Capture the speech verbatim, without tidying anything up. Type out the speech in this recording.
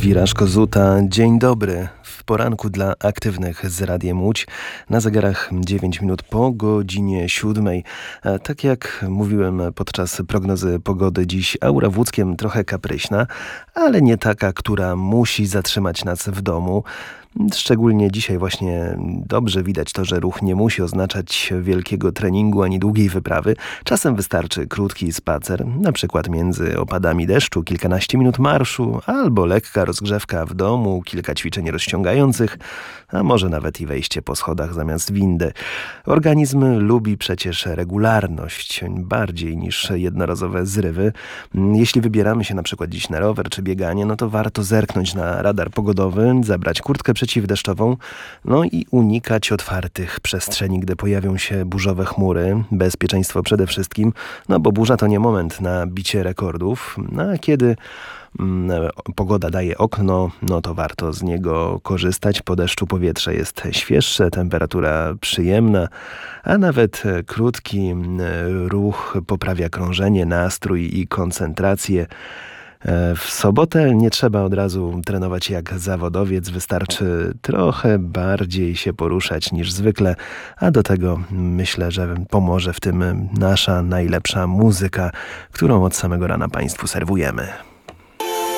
Wiraż Kozuta, dzień dobry. W poranku dla aktywnych z Radiem Łódź. Na zegarach dziewięć minut po godzinie siódmej. Tak jak mówiłem podczas prognozy pogody, dziś aura w Łódzkiem trochę kapryśna, ale nie taka, która musi zatrzymać nas w domu. Szczególnie dzisiaj właśnie dobrze widać to, że ruch nie musi oznaczać wielkiego treningu ani długiej wyprawy. Czasem wystarczy krótki spacer, na przykład między opadami deszczu, kilkanaście minut marszu, albo lekka rozgrzewka w domu, kilka ćwiczeń rozciągających, a może nawet i wejście po schodach zamiast windy. Organizm lubi przecież regularność, bardziej niż jednorazowe zrywy. Jeśli wybieramy się na przykład dziś na rower czy bieganie, no to warto zerknąć na radar pogodowy, zabrać kurtkę przeciwdeszczową, no i unikać otwartych przestrzeni, gdy pojawią się burzowe chmury. Bezpieczeństwo przede wszystkim, no bo burza to nie moment na bicie rekordów, no a kiedy mm, pogoda daje okno, no to warto z niego korzystać. Po deszczu powietrze jest świeższe, temperatura przyjemna, a nawet krótki ruch poprawia krążenie, nastrój i koncentrację. W sobotę nie trzeba od razu trenować jak zawodowiec, wystarczy trochę bardziej się poruszać niż zwykle, a do tego myślę, że pomoże w tym nasza najlepsza muzyka, którą od samego rana Państwu serwujemy.